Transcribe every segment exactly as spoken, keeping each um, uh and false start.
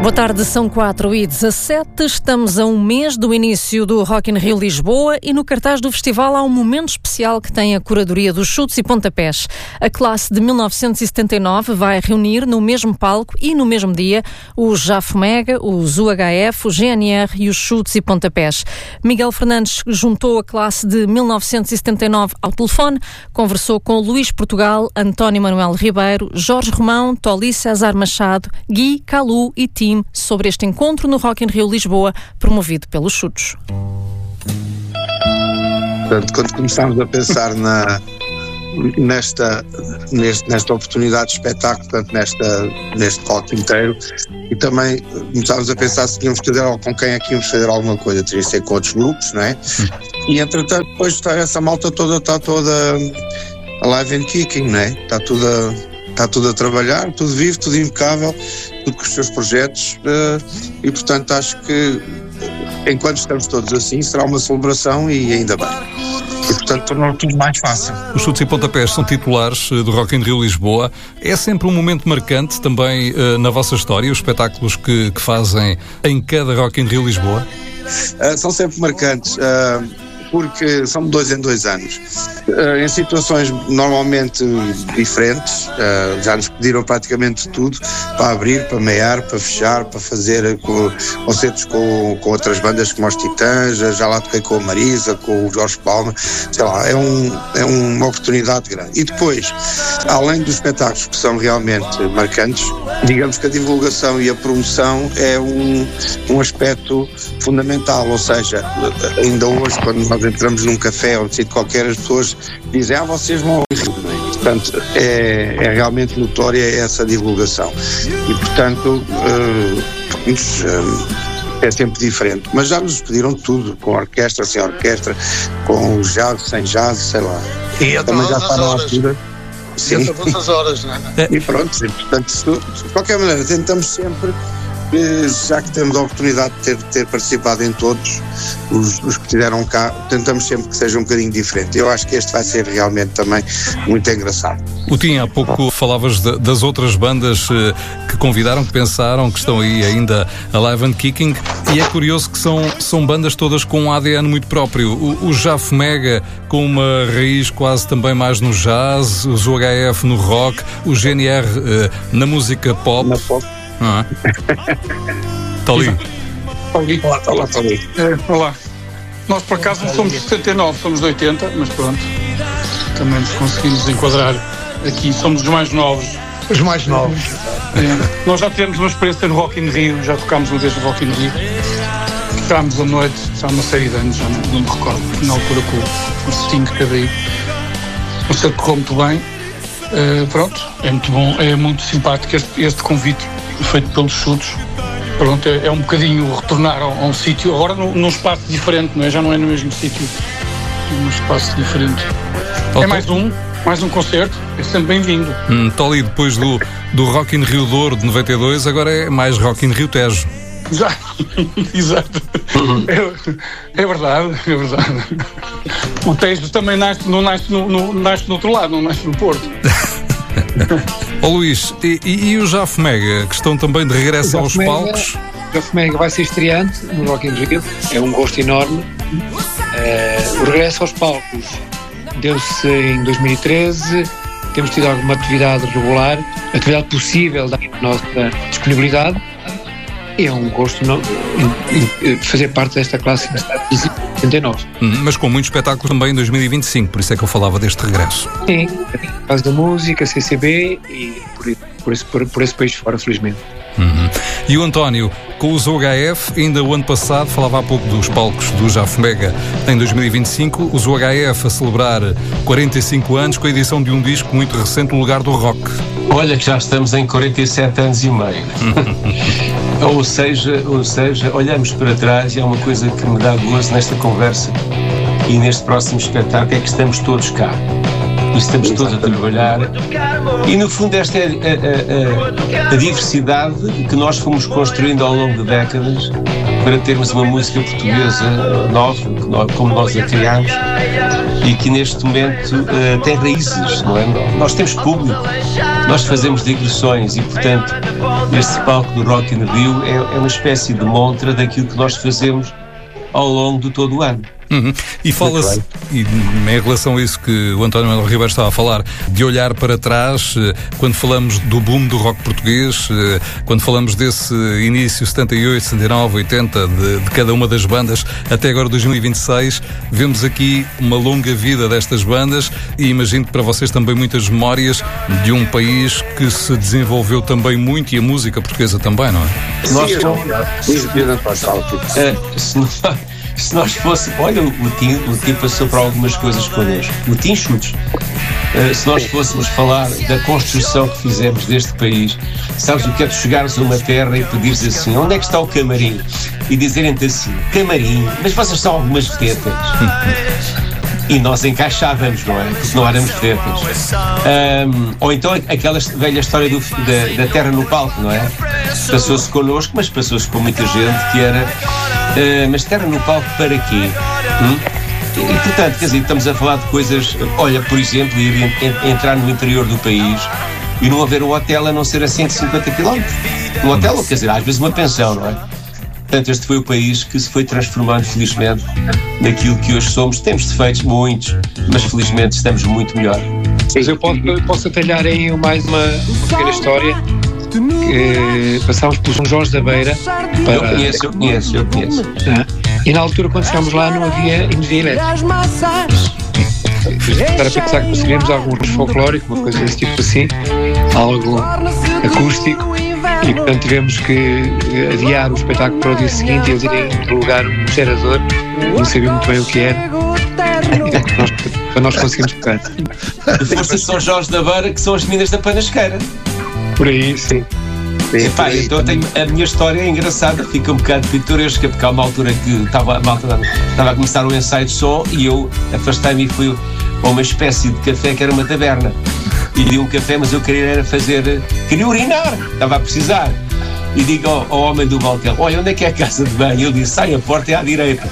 Boa tarde, são quatro e dezassete, estamos a um mês do início do Rock in Rio Lisboa e no cartaz do festival há um momento especial que tem a curadoria dos chutes e pontapés. A classe de mil novecentos e setenta e nove vai reunir no mesmo palco e no mesmo dia os Jafomega, os U H F, o G N R e os chutes e pontapés. Miguel Fernandes juntou a classe de mil novecentos e setenta e nove ao telefone, conversou com Luís Portugal, António Manuel Ribeiro, Jorge Romão, Toli César Machado, Gui, Calu e Tim sobre este encontro no Rock in Rio Lisboa, promovido pelos Chutos. Portanto, quando começámos a pensar na, nesta, neste, nesta oportunidade de espetáculo, portanto, nesta, neste palco inteiro, e também começámos a pensar se tínhamos que fazer, com quem é que íamos fazer alguma coisa, teria que ser com outros grupos, não é? E entretanto, depois está essa malta toda, está toda alive and kicking, não é? Está tudo a, está tudo a trabalhar, tudo vivo, tudo impecável, tudo com os seus projetos, uh, e portanto acho que enquanto estamos todos assim será uma celebração e ainda bem. E portanto tornou tudo mais fácil. Os chutes e pontapés são titulares do Rock in Rio Lisboa. É sempre um momento marcante também uh, na vossa história, os espetáculos que, que fazem em cada Rock in Rio Lisboa? Uh, são sempre marcantes. Uh, porque são de dois em dois anos, uh, em situações normalmente diferentes. Uh, já nos pediram praticamente tudo, para abrir, para meiar, para fechar, para fazer com, concertos com, com outras bandas como os Titãs, já lá toquei com a Marisa, com o Jorge Palma, sei lá, é, um, é uma oportunidade grande. E depois, além dos espetáculos que são realmente marcantes, digamos que a divulgação e a promoção é um, um aspecto fundamental, ou seja, ainda hoje quando nós entramos num café ou um sítio qualquer, as pessoas dizem, ah, vocês vão ouvir. Portanto, é, é realmente notória essa divulgação. E, portanto, uh, uh, é sempre diferente. Mas já nos pediram tudo, com orquestra, sem orquestra, com jazz, sem jazz, sei lá. E a também já está na horas. altura. Sim. E a todas as horas, não é? E pronto, e, portanto, de qualquer maneira, tentamos sempre, já que temos a oportunidade de ter, ter participado em todos os, os que estiveram cá, tentamos sempre que seja um bocadinho diferente. Eu acho que este vai ser realmente também muito engraçado. O Tim, há pouco falavas de, das outras bandas eh, que convidaram, que pensaram, que estão aí ainda alive and kicking, e é curioso que são, são bandas todas com um A D N muito próprio. O, o Jafomega com uma raiz quase também mais no jazz, os U H F no rock, o G N R eh, na música pop. Na pop. Ah. Toli. Olá, olá, Toli. É, olá. Nós por acaso não somos de setenta e nove, somos de oitenta, mas pronto, também nos conseguimos enquadrar aqui, somos os mais novos. Os mais novos. É. Nós já temos uma experiência no Rock in Rio, já tocámos uma vez no Rock in Rio. Tocámos à noite, já há uma série de anos, já não, não me recordo, na altura com o Sting que teve aí. O concerto correu muito bem. Uh, pronto, é muito bom, é muito simpático este, este convite feito pelos Chutos. Pronto, é, é um bocadinho retornar a, a um sítio, agora num, num espaço diferente, não é? Já não é no mesmo sítio, num espaço diferente. Okay. É mais um, mais um concerto, é sempre bem-vindo. Hum, Toli, depois do, do Rock in Rio Douro de noventa e dois, agora é mais Rock in Rio Tejo. Exato, exato. É, é verdade, é verdade. O Tejo também nasce, não nasce no, no, nasce no outro lado, não nasce no Porto. Ó oh, Luís, e, e, e o Jafomega, que estão também de regresso aos palcos? O Jafomega vai ser estreante no Rock in Rio, é um gosto enorme. Uh, o regresso aos palcos deu-se em dois mil e treze, temos tido alguma atividade regular, atividade possível da nossa disponibilidade. E é um gosto não, em, em fazer parte desta classe de setenta e nove. Hum, mas com muito espetáculo também em dois mil e vinte e cinco, por isso é que eu falava deste regresso. Sim, Casa da Música, C C B e por, por, esse, por, por esse país fora, felizmente. Uhum. E o António, com os U H F, ainda o ano passado, falava há pouco dos palcos do Jafomega em dois mil e vinte e cinco, os U H F a celebrar quarenta e cinco anos com a edição de um disco muito recente, O Lugar do Rock. Olha que já estamos em quarenta e sete anos e meio. ou seja, ou seja, olhamos para trás e é uma coisa que me dá gozo nesta conversa e neste próximo espetáculo, é que estamos todos cá. E estamos todos a trabalhar e no fundo esta é a, a, a, a diversidade que nós fomos construindo ao longo de décadas para termos uma música portuguesa nova, como nós a criámos, e que neste momento uh, tem raízes, não é? Nós temos público, nós fazemos digressões e, portanto, este palco do Rock in Rio é, é uma espécie de montra daquilo que nós fazemos ao longo de todo o ano. Uhum. E fala-se, e em relação a isso que o António Manuel Ribeiro estava a falar, de olhar para trás, quando falamos do boom do rock português, quando falamos desse início setenta e oito, setenta e nove, oitenta, de, de cada uma das bandas, até agora dois mil e vinte e seis, vemos aqui uma longa vida destas bandas e imagino que para vocês também muitas memórias de um país que se desenvolveu também muito, e a música portuguesa também, não é? Nós fomos... Se nós fôssemos... Olha, o Tim, o Tim passou por algumas coisas connosco. O Tim Chutes. Uh, se nós fôssemos falar da construção que fizemos deste país, sabes o que é de chegares a uma terra e pedires assim, onde é que está o camarim? E dizerem-te assim, camarim, mas vocês são algumas vedetas. E nós encaixávamos, não é? Porque não éramos vedetas. Um, ou então aquela velha história do, da, da terra no palco, não é? Passou-se connosco, mas passou-se com muita gente que era... Uh, mas terra no palco para quê? Hum? E, e, portanto, quer dizer, estamos a falar de coisas... Olha, por exemplo, ir en, entrar no interior do país e não haver um hotel a não ser a cento e cinquenta quilómetros. Um hotel, quer dizer, às vezes uma pensão, não é? Portanto, este foi o país que se foi transformando, felizmente, naquilo que hoje somos. Temos defeitos, muitos, mas felizmente estamos muito melhor. Mas eu posso, eu posso atalhar aí mais uma, uma pequena história. Que passámos por São Jorge da Beira para... Eu conheço, eu conheço, eu conheço. Ah, e na altura, quando chegámos lá, não havia energia elétrica. Para pensar que conseguiríamos algum folclórico, uma coisa desse tipo assim, algo acústico, e portanto tivemos que adiar o espetáculo para o dia seguinte e eles irem colocar um gerador, não sabia muito bem o que era, e nós, para nós conseguimos tocar. Foste a São Jorge da Beira, que são as meninas da Panasqueira. Por aí, sim. Epá, então tenho, a minha história é engraçada, fica um bocado pitoresca, porque há uma altura que estava, a malta estava a começar o ensaio de som e eu afastei-me e fui a uma espécie de café que era uma taberna. E di um café, mas eu queria era fazer, queria urinar, estava a precisar. E digo ao, ao homem do balcão, olha, onde é que é a casa de banho? Ele disse, sai, a porta é à direita.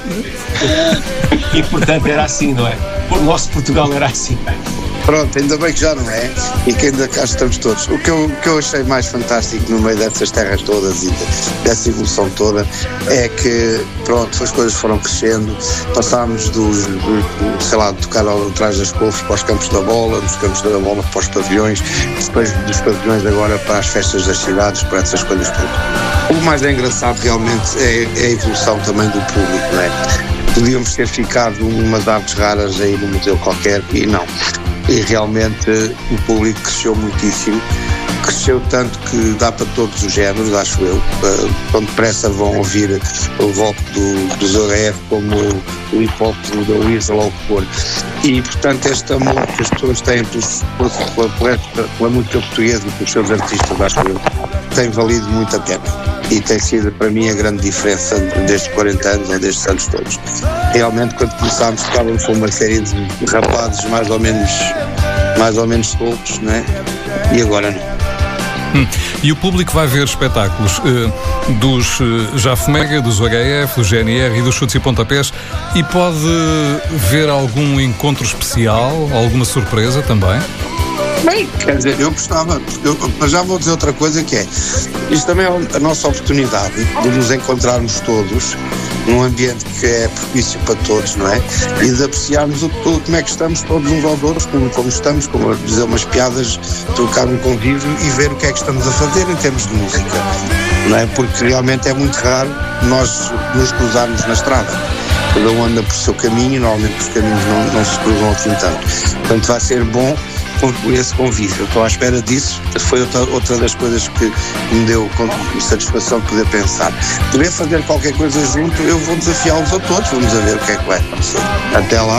E portanto era assim, não é? O nosso Portugal era assim. Pronto, ainda bem que já não é e que ainda cá estamos todos. O que eu, o que eu achei mais fantástico no meio dessas terras todas e de, dessa evolução toda é que, pronto, as coisas foram crescendo, passámos dos, do, sei lá, de tocar atrás das couves para os campos da bola, dos campos da bola para os pavilhões, depois dos pavilhões agora para as festas das cidades, para essas coisas todas. O mais engraçado realmente é, é a evolução também do público, não é? Podíamos ter ficado umas aves raras aí no museu qualquer e não. E realmente o público cresceu muitíssimo, cresceu tanto que dá para todos os géneros, acho eu. Tão depressa vão ouvir o rock do, dos O R F como o hip hop da Weasel ou o que for. E portanto este amor que as pessoas têm pela, pela, pela música portuguesa e pelos seus artistas, acho eu, tem valido muito a pena. E tem sido para mim a grande diferença destes quarenta anos ou destes anos todos. Realmente quando começámos estávamos com uma série de rapazes mais ou menos mais ou menos soltos, não é? E agora não. Hum. E o público vai ver espetáculos uh, dos uh, Jafomega, dos U H F, do G N R e dos Chutes e Pontapés e pode ver algum encontro especial, alguma surpresa também? Bem, quer dizer, eu gostava, eu, mas já vou dizer outra coisa que é, isto também é a nossa oportunidade de nos encontrarmos todos num ambiente que é propício para todos, não é? E de apreciarmos o, o, como é que estamos todos uns aos outros, como, como estamos, como dizer umas piadas, trocar um convívio e ver o que é que estamos a fazer em termos de música, não é? Porque realmente é muito raro nós nos cruzarmos na estrada. Cada um anda por seu caminho e normalmente os caminhos não, não se cruzam assim tanto. Portanto, vai ser bom esse convívio. Estou à espera disso. Foi outra, outra das coisas que me deu satisfação de poder pensar. Poder fazer qualquer coisa junto, eu vou desafiá-los a todos. Vamos a ver o que é que vai acontecer. Até lá.